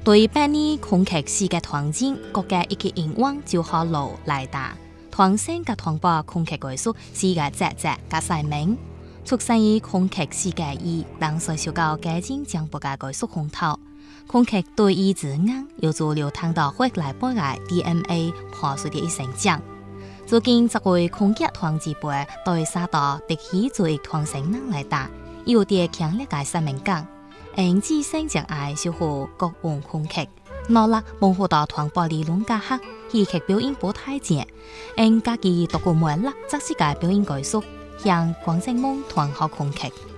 對百年空劇世界團戰，各界一個願望就好路來達。團聲及團播空劇藝術世界節節加曬名，出生於空劇世界以當歲小高家境將不嘅藝術紅頭。空劇對於字眼有助流淌到回來不來 DNA 破碎的一成長。最近這位空劇團字輩對沙島特許做一團聲人來達，有啲強烈嘅使命感。因自身將愛守護國文空劇，努力保護到團播理論家客，戲劇表演不太正。因家己獨個門啦，則是個表演藝術，向廣州夢團學空劇。